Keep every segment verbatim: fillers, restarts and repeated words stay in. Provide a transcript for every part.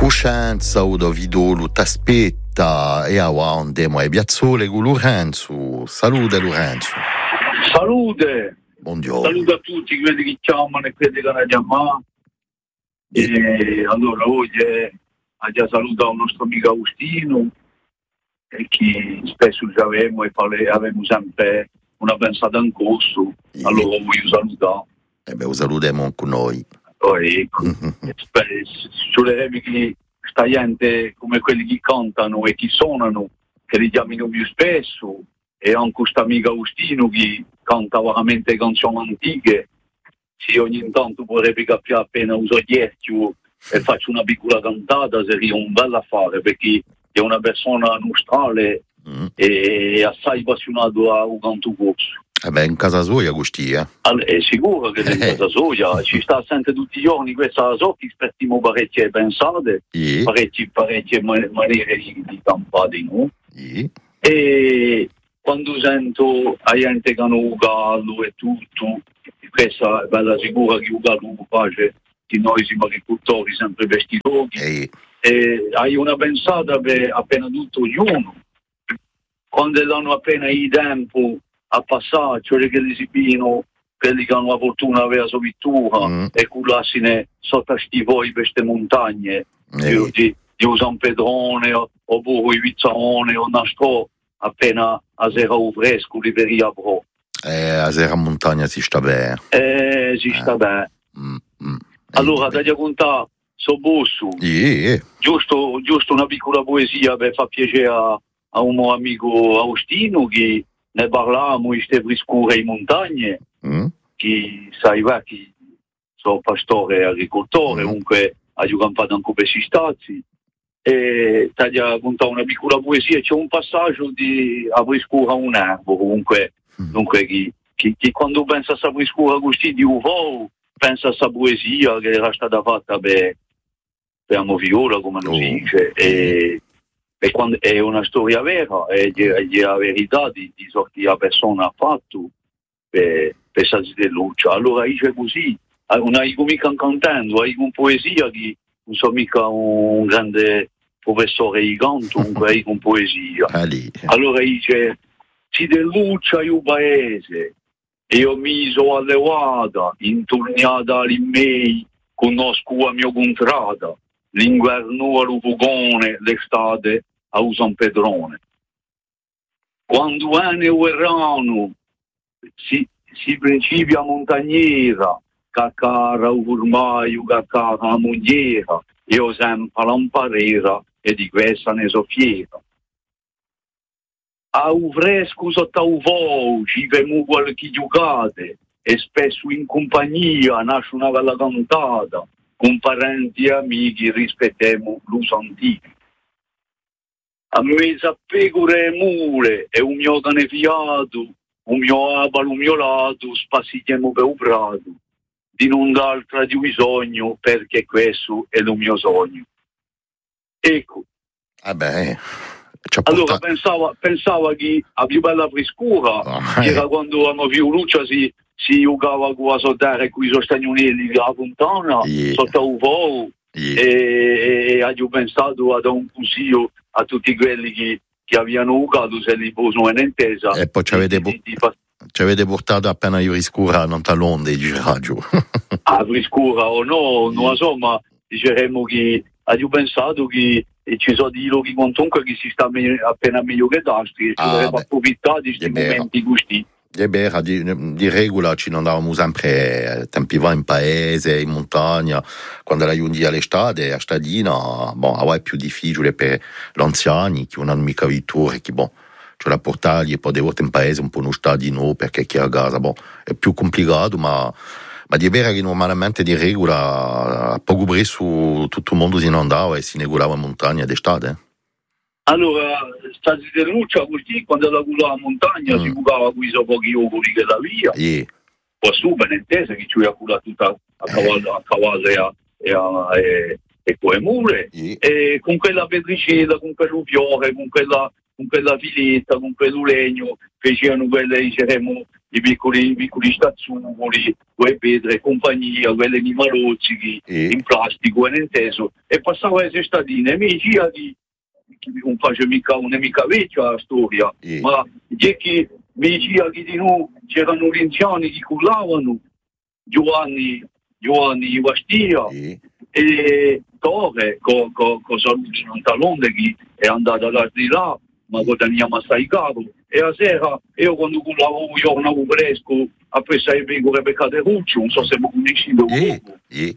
Coscienza o Vidolu t'aspetta e a andiamo ai piazzole con Lorenzo. Salute Lorenzo. Salute. Buongiorno. Saluto a tutti quelli che chiamano e quelli che hanno chiamato. E allora oggi ha già salutato il nostro amico Agostino e che spesso ci avevamo e parle, avevamo sempre una pensata in corso. Sì. Allora voglio salutare. E beh, lo salutiamo con noi. Oh, ecco. Spero che sta gente come quelli che cantano e che suonano, che li chiamino più spesso, e anche questo amico Agostino che canta veramente canzoni antiche. Se ogni tanto vorrebbe capire appena uso dietro e faccio una piccola cantata, sarebbe un bel affare, perché è una persona nostrale mm. e assai appassionato a un canto corso. Eh beh, in casa sua Agostino, eh? Allora, è sicuro che è in casa sua, ci sta sempre tutti i giorni questa socchi, aspettiamo parecchie pensate, sì. parecchie, parecchie maniere di, di campare, no? Sì. E quando sento la gente che hanno un gallo e tutto, questa è bella sicura che un gallo face, che noi siamo agricoltori sempre vestiti, Ehi. e hai una pensata per appena tutto ognuno, quando danno appena il tempo a passare, cioè che li si pino, quelli che hanno la fortuna di avere la sua vittura mm. e culassine sotto sti voi per queste montagne, di, di, di San Pedrone o, oppure i Vizzarone o Nastro, appena a sera o fresco, li veri a bro. Eh, a sera montagna si sta bene. Eh, si eh. sta bene. Mm, mm. Allora, da raccontare, so bosso, yeah. giusto, giusto una piccola poesia per far piacere a, a un mio amico Agostino che ne parlavamo di queste frescure in montagne, mm. che sai, va, che sono pastore e agricoltore, mm. comunque ho campato anche per questi stati, e ti ho raccontato una piccola poesia, c'è un passaggio di a frescura un erbo, comunque, mm. dunque, che, che, che quando pensa a questa frescura così di uvo, pensa a questa poesia che era stata fatta per, per Amoviola, come lo si dice, oh. e E quando è una storia vera, è, è la verità di, di ciò che la persona ha fatto per, per salire di luce. Allora dice così, non hai mica cantando, hai una poesia che non so mica un grande professore di canto, comunque hai una poesia. Allora dice, si deluce il paese, e io mi sono allevata, intorniata all'immei, conosco la mia contrada, l'inverno a Lupugone, l'estate a San Pedrone. Quando è verano si, si principia montagnera, caccara ormai, caccara la mogliera, io sempre lamparera e di questa ne so fiera. A un fresco sotto un vo, ci vediamo qualche giocate e spesso in compagnia nasce una bella cantata, con parenti e amici rispettiamo l'uso antico. A me pecore e mule e un mio cane fiato, un mio abalo, un mio lato, spassiamo per un prato, di non d'altra di bisogno perché questo è il mio sogno. Ecco. Vabbè. Allora pensava, pensava che la più bella frescura oh, era eh. quando a Violuccia si, si giocava con la sottera e con i sostagnonelli a fontana, yeah. sotto un volo, yeah. e, e ho pensato a dare un consiglio a tutti quelli che, che avevano giocato se li possono in intesa. E poi ci avete, di, di, di, ci avete portato appena io riscura non talonde di giraggio. A frescura o no, yeah. non lo so, ma diceremo che ho pensato che e ci sono di luoghi comunque che si sta me- appena meglio che d'altri e ci ah, dovremmo approfittare di questi momenti così. È vero, di, di regola ci andavamo sempre tempi va in paese, in montagna, quando era giunti all'estate, a stadina, bon, ora è più difficile per gli anziani che non hanno mica vittori, che bon, cioè la portarli e poi devo in paese un po' uno stadino perché chi è a casa, bon, è più complicato, ma Ma di vera che normalmente di regola a poco presso tutto il mondo si andava e si negolava in montagna d'estate? Allora, stati di luce così, quando la culava in montagna mm. si bucava qui so pochi oculi che da via. Yeah. Poi su, ben intesa che ci aveva curato tutta a cavallo, a cavallo e, a, e, a, e, e con le mure. Yeah. E con quella petricella, con quell'ufiore, con quella con quella filetta, con quello legno, facevano quelle, diciamo, i piccoli, i piccoli stazzuli, quelle pietre, compagnia, quelle animalozzi e... in plastico, e inteso, e passava le sestatine, e mi diceva di, non faccio mica una mica vecchia la storia, e... ma che mi diceva che di noi c'erano gli anziani che cullavano, Giovanni, Giovanni Bastia, e... e Torre, con co, co Saluzzi Montalonde che è andata da di là, ma guadagniamo assai caro. E la sera, io quando cullavo un giorno fresco, a pensare ai pecore per Cateruccio, non so se mi conosci dopo. e...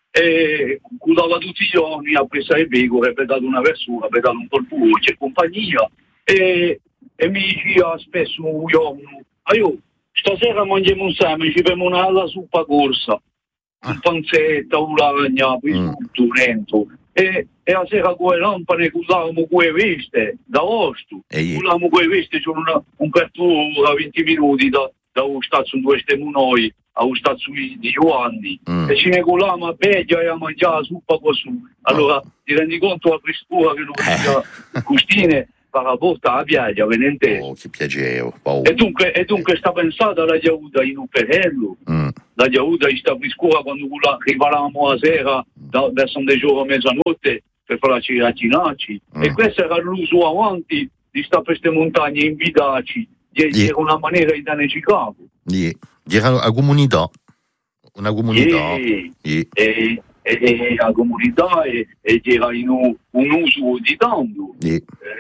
E cullava tutti i giorni, a pensare ai pecore per dare una versura, per dare un colpo e compagnia. E, e mi diceva spesso un giorno, ah io, stasera mangiamo un seme, ci facciamo una alla suppa corsa. Un panzetta, una lagna, tutto dentro. E, e la sera con le lampade usavamo quelle veste da osto. Usavamo quelle veste, c'è una, un perturo da venti minuti da, da un stazzo dove stiamo noi, a un stazzo di Giovanni. Mm. E ci ne collavamo a Beggia e a mangiare la suppa così. Allora oh. ti rendi conto la frescura che non faceva costine per la porta alla piaggia, venente. Oh, che piaceva. Oh. E dunque, e dunque sta pensata la giauda in un perello. Mm. La giauda sta frescura quando arrivavamo a sera da, verso le giorni a mezzanotte per fare la ciracinacci. Mm. E questo era l'uso avanti di sta queste montagne invidaci. Era yeah. una maniera di dare Chicago. Yeah. Era una comunità. Una comunità. Yeah. Yeah. E, e, e la comunità e, e era in un, un uso di tanto. Yeah.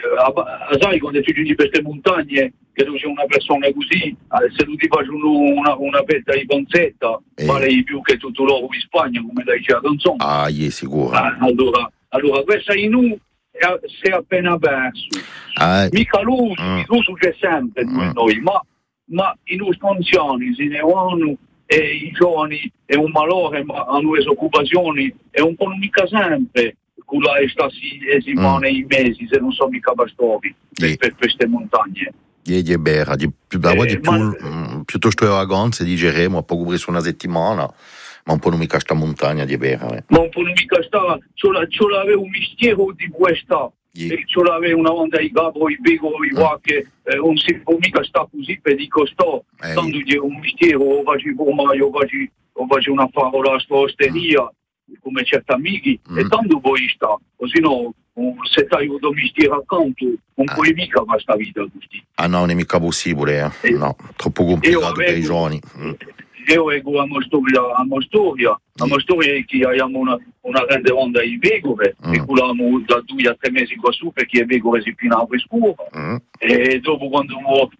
Eh, sai, quando tu giungi per queste montagne, che tu sei una persona così, se tu ti fai una, una fetta di panzetta, eh. vale di più che tutto l'oro in Spagna, come la dice la canzone. Ah, yeah, sicuro. Ah, allora, allora, questa in un si è appena perso. Ah, mica l'uso, mm. l'uso c'è sempre mm. noi, ma, ma i nostri anziani se ne vanno e i giovani è un malore, ma hanno le occupazioni e un po' non mica sempre con la stasi esimane mm. i mesi, se non sono mica pastori yeah. per, per queste montagne. Di è vera, di più, eh, di più ma, mh, piuttosto le vacanze digeremo a poco preso una settimana, ma un po' non mica sta montagna di è vera. Eh. Ma un po' non mica sta, ce l'aveva un mistero di questa, yeah. ce l'aveva una volta i gabro, i pegori, i vacche, eh, non si può mica sta così per di costò, eh. tanto c'è un mistero, o faccio pomai, o faccio, o faccio una favola a sta osteria, mm. come certi amici, mm. e tanto poi sta, così no. Se hai un mestiere accanto non ah. puoi mica fare questa vita così. Ah no, non è mica possibile, eh. no, troppo complicato avevo, per i giovani. Mm. Io vengo a Mostoria, a Mostoria, a Mostoria che abbiamo una, una grande onda di pecore, mm. e culiamo da due a tre mesi qua su perché le pecore si pinano per scuro, mm. e dopo quando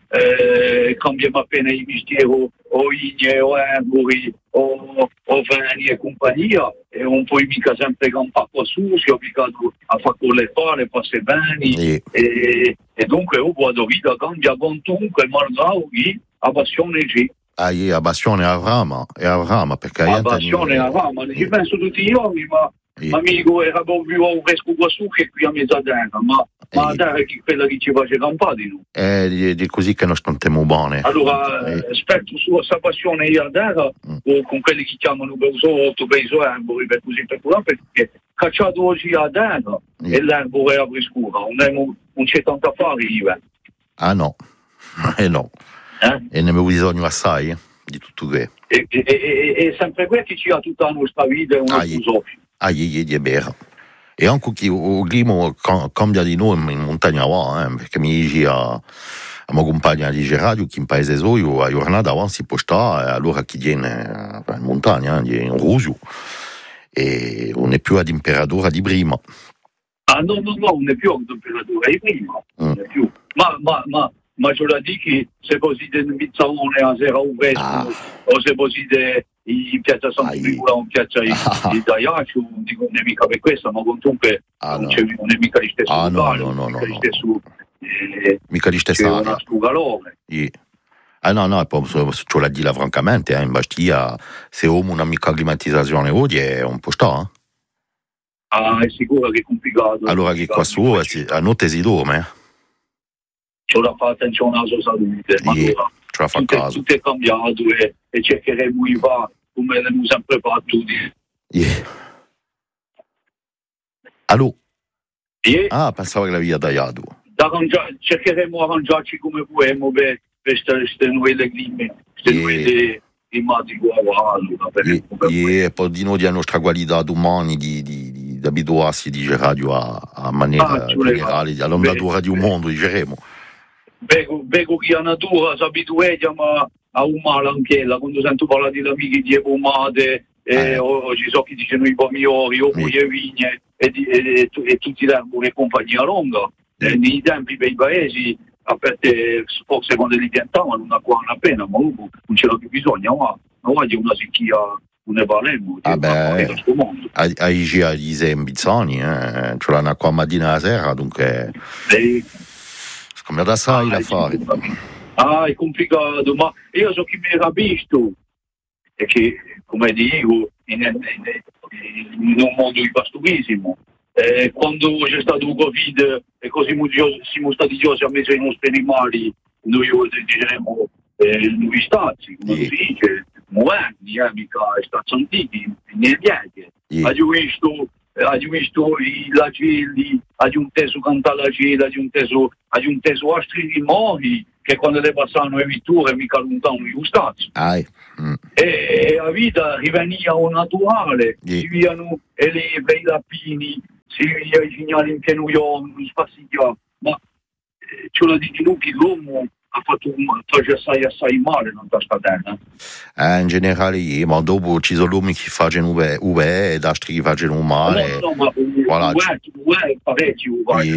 eh, cambiamo appena i mestieri o igne o arbori o, o veni e compagnia, e non puoi mica sempre campare qua su, si è obbligato a fare con le pare, passare bene, mm. e, e dunque io vado vita cambia con tunque, malgrado che la passione c'è. Ah, la passione avrà, e avrà, perché la passione avrà, ma ci penso tutti i giorni, ma yeah. amico era proprio un fresco qua su che qui a mezzadera, ma, eh. ma la terra è quella che ci face campare di noi. È di così che non stiamo bene. Allora, eh. aspetto su questa passione io a terra, mm. o con quelli che chiamano per sotto, per i arbori, per così per quello, perché cacciato oggi a terra yeah. e l'erbo è a frescura, non, non c'è tanto a fare io. Ah no, eh no. Eh? E ne abbiamo bisogno assai eh? di tutto che e, e, e, e sempre quello che ci ha tutta la nostra vita una ah, filosofia ah, è, è vero e anche che il clima cambia di noi in montagna va eh? Perché mi dice a, a mia compagna di radio che in paese soio a giornata avanti si può stare allora chi viene in montagna in Rusio e non è più ad temperatura di prima. Ah no no no non è più a temperatura di prima mm. non è più ma ma ma ma ce la dico che se così del Mizzalone a sera un vesco ah. o se così in piazza San Figura o in piazza ah. di Daiaccio dico non è mica per questo ma comunque ah, non, no. non è mica di stesso ah, lugar, no, no, no, mica no, di stesso eh, mica di stessa c'è una strugalone yeah. Ah no no ce la dico francamente eh, in Bastia se uomo una mica climatizzazione oggi è un po' sta eh? Ah è sicuro che è complicato allora è che qua su a notte si dorme c'è da fare attenzione alla sua salute, ma yeah, allora, tutto, tutto è cambiato e, e cercheremo di fare come l'abbiamo sempre fatto. Yeah. Allora? Yeah. Ah, pensavo che l'avevi tagliato. cercheremo di arrangiarci come vogliamo per queste nuove climi, queste nuove immagini uguali. E poi di noi, di nostra qualità umani, di, di, di, di abituarsi, dice radio, a, a maniera ah, generale, all'ondatura di un mondo, diceremo. Vedo che la natura si abitua a, a un male anche là, quando sento parlare di amici di pomate, e oggi so che dicono i pomiori, o le vigne, e, e, e, e tutti le compagnie lunga. Eh, nei tempi dei paesi, aperte, forse quando li piantavano una qua una pena, ma non c'era più bisogno, ma non voglio una secchia, non ne parliamo. Ah beh, hai già gli esembizzoni, eh? Ce l'hanno qua mattina la sera, dunque... Eh, come da sai la fare. Ah, è complicato, ma io so che mi capisco, e che, come dico, in, in, in un mondo di pastorismo, Eh, quando c'è stato il Covid e così siamo stati giosi a mettere i nostri animali, noi diremo eh, nuovi stati, come si dice, moderni, eh, mica stati antichi, nei viaggi. Ho visto, ho visto i lagelli, ho teso cantare la gela, ho teso astri di mori, che quando le passano le vitture mica lontano gli stati. Mm. E la vita riveniva al naturale, yeah. Si viano e le bei lapini, si via i segnali in pieno io, spazio, ma eh, ce lo dici tu che l'uomo ha fatto un fece assai assai male in questa terra. Eh, in generale, ma dopo ci sono uomini che fanno U V e altri che fanno male. No, no, ma voilà, U V è parecchio,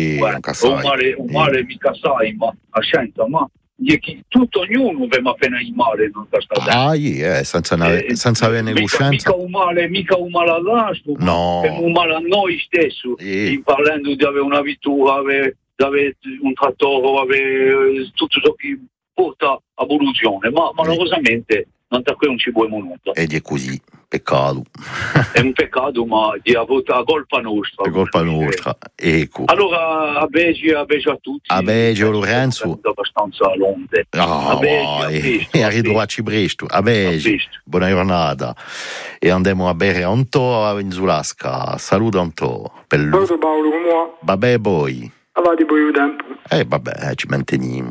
un male, un male mica sai, ma a scienza, ma tutto ognuno vede appena il male in questa terra. Ah, yeah, senza, eh, senza avere coscienza. Mica un male, mica un male all'altro, no. È un male a noi stessi, yeah. Parlando di avere una vittura, avere, di avere un trattore, avere tutto ciò che porta a evoluzione, ma malorosamente non da qui non ci può nulla. Ed è così, peccato. È un peccato, ma di a colpa nostra. È colpa nostra, ecco. Allora, a Begi, a Begi a tutti. A Begi, Lorenzo. Abbastanza longe. Ah, oh, vai, e arrivarci presto. A Begi, buona giornata. E andiamo a bere un to a Venzulasca. Saluto un to. Saluto Paolo, come vabbè, poi. Avanti poi il tempo. Eh, vabbè, ci manteniamo.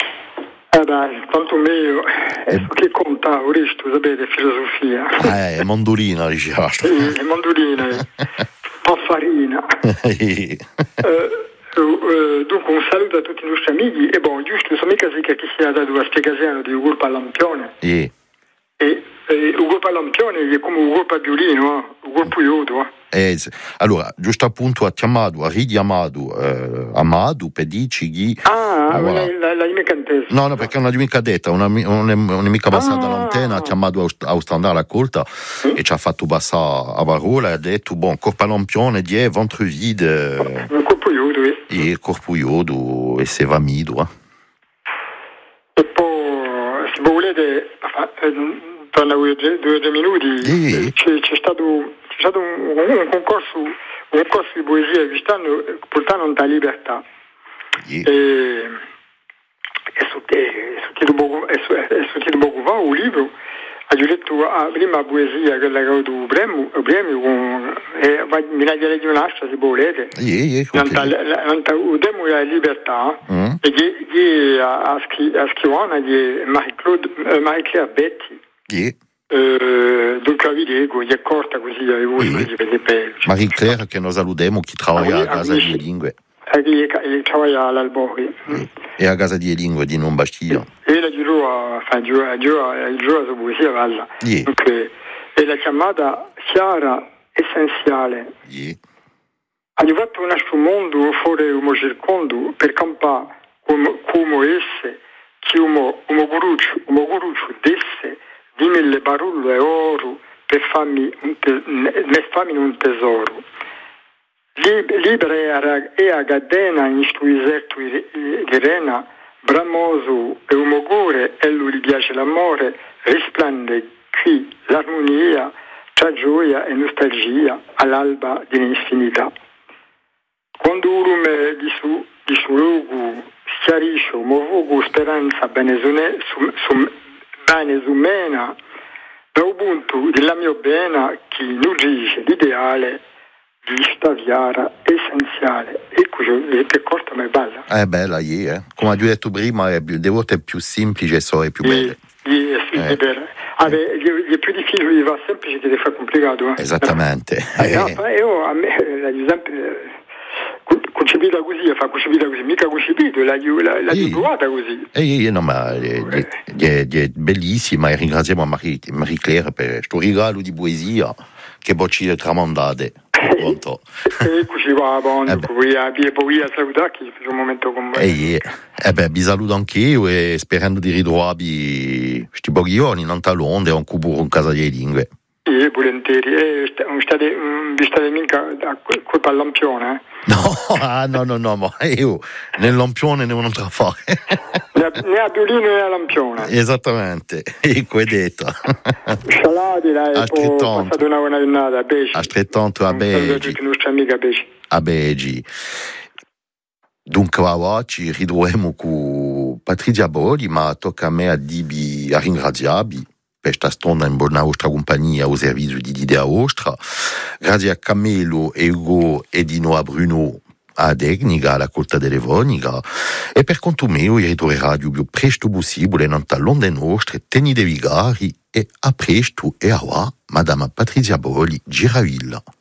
Eh dai, tanto meglio, eh, che conta, questo, sapete, filosofia. Eh, mandolina, diciamo. Sì, mandolina, paffarina. eh, eh, dunque, un saluto a tutti i nostri amici, e bon, giusto, sono mica che chi sia dato la spiegazione di Ugo Pallampione. Sì. E eh, Ugo Pallampione è come Ugo Pagliolino, eh? Ugo Puioto, eh? Eh, allora, giusto appunto ha chiamato, ha richiamato eh, Amadu per dirci chi... Ah, voilà. la, la mica intesa. No, no, perché è una mica detta, una, una, una mica passata ah. all'antena, ha chiamato a standard a colta sì. E ci ha fatto passare a parola e ha detto, bon, corpo lampione, di è ventre vide. Un corpo iodo, eh. E corpo iodo, e se va mido, eh. E poi, se volete, tra due o tre minuti, sì. c'è, c'è stato... C'è stato un, un, concorso, un concorso di poesia quest'anno portando la libertà. Yeah. E è sortito poco fa un libro, ho letto la prima poesia che ha avuto il premio, il premio con, e mi ha detto un'altra se volete. Yeah, yeah, il tema della libertà, mm. E che, che ha scritto che è Marie-Claire Betti. Yeah. Uh, dunque la video gli è corta così ai voi sì. Marie Claire che noi salutiamo che lavora a casa di lingue che lavora all'Albori sì. E a casa di lingue di non Bastiglia e la giro a fa giù a giù a giù a poesia valla yeah. Dunque è la chiamata chiara essenziale yeah. Ha fatto un altro mondo fuori un circondo per campare come come esse che umo umo guruccio umo guruccio desse di mille parole e oro per farmi un, te- ne fammi un tesoro. Lib- Libre e a Gadena in stuisetto di rena, bramoso e un mogore, e lui gli piace l'amore, risplende qui l'armonia, tra gioia e nostalgia all'alba dell'infinità. Quando un lume di su, di su luogo schiarisce, muovo speranza bene su, su bene umana da Ubuntu della mia bene che nutrisce l'ideale vista viara essenziale. Ecco, che corta ma è bella. È bella, yeah, eh. Come ho detto prima, è più, devo è più semplice e più bella. Sì, sì, è bella. Ah, beh, gli è più difficile di fare semplice che di fare complicato. Eh. Esattamente. Eh, no, io, a me, ad esempio, concepita così, fa concepita così, mica concepito, l'hai sì. provata così. Eh, no, ma è, è, è bellissima e ringraziamo Marie, Marie Claire per questo regalo di poesia che bocci le tramandate. Pronto. Eccoci qua, bon, eh poi a salutare che c'è un momento con me. Eh, eh beh, vi saluto anch'io e sperando di ritrovarvi questi pochi giorni in Londra o un cubo in casa delle lingue. Sì, volentieri. Eh, state, vi state mica colpa al lampione? Eh? No, ah, no, no, no, ma io nel lampione ne ho un'altra fare. Né a violino né a lampione. Esattamente, ecco è detto. Scialati, dai, passate una buona giornata, a Beci. Altrettanto a Beci. Saluto a tutti i nostri amici a Beci. A Beci. Dunque, oggi ritroviamo con Patrizia Boroli, ma tocca a me a dirvi, a ringraziarvi. Questa stonda in buona vostra compagnia al servizio di Didea Ostra. Grazie a Camelo, Ugo e di noi a Bruno a tecnica, alla colta telefonica. E per conto mio, io ritornerò il più presto possibile in talonde nostre, tenite vigari e a presto e a Madame Patrizia Boroli, Giravilla.